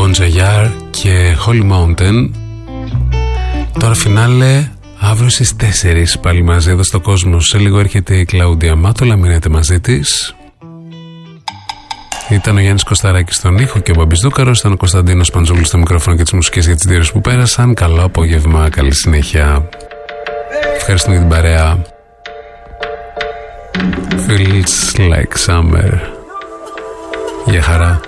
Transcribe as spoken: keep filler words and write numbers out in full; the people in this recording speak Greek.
Bon Joyard και Holy Mountain. Τώρα φινάλε αύριο στις τέσσερις πάλι μαζί εδώ στο κόσμο. Σε λίγο έρχεται η Κλαούντια Μάτολα, μείνετε μαζί της. Ήταν ο Γιάννης Κωσταράκης στον ήχο και ο Μπαμπής Δούκαρος. Ήταν ο Κωνσταντίνος Παντζούλης στο μικρόφωνο και τις μουσικές για τις δύο ώρες που πέρασαν. Καλό απόγευμα, καλή συνέχεια. Ευχαριστούμε για την παρέα. Feels like summer. Γεια χαρά.